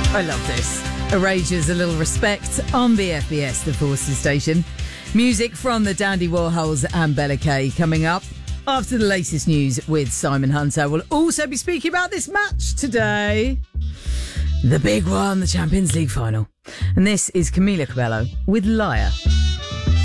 I love this. Erasures, A Little Respect on the FBS, the Forces station. Music from the Dandy Warhols and Bella Kay coming up after the latest news with Simon Hunter. We'll also be speaking about this match today. The big one, the Champions League final. And this is Camila Cabello with Liar.